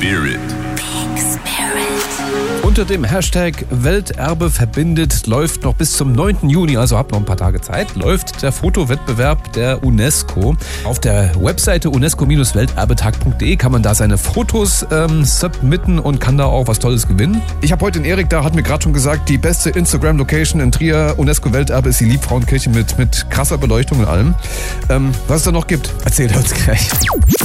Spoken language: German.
Spirit. Unter dem Hashtag Welterbe verbindet läuft noch bis zum 9. Juni, also habt noch ein paar Tage Zeit, läuft der Fotowettbewerb der UNESCO. Auf der Webseite unesco-welterbetag.de kann man da seine Fotos submitten und kann da auch was Tolles gewinnen. Ich habe heute den Erik da, hat mir gerade schon gesagt, die beste Instagram-Location in Trier, UNESCO-Welterbe, ist die Liebfrauenkirche mit krasser Beleuchtung und allem. Was es da noch gibt, erzählt er uns gleich.